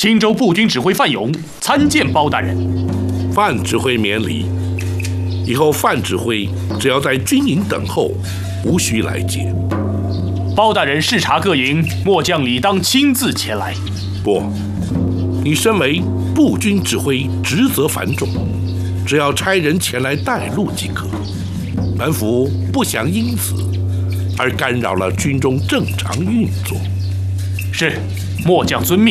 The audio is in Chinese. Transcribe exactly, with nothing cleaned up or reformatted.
青州步军指挥范勇参见包大人。 范指挥免礼。以后范指挥只要在军营等候，无需来接。 包大人视察各营，末将理当亲自前来。 不，你身为步军指挥，职责繁重，只要差人前来带路即可。本府不想因此而干扰了军中正常运作。 是，末将遵命。